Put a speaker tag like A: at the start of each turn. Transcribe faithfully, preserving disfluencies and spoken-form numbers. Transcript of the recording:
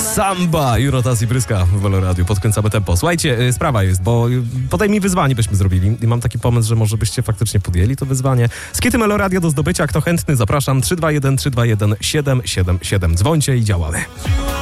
A: Samba i rotacji Bryska w Meloradiu. Podkręcamy tempo. Słuchajcie, sprawa jest, bo podaj mi wyzwanie byśmy zrobili i mam taki pomysł, że może byście faktycznie podjęli to wyzwanie. Skity Meloradio do zdobycia. Kto chętny, zapraszam. trzy dwa jeden trzy dwa jeden siedem siedem siedem. Dzwońcie i działamy.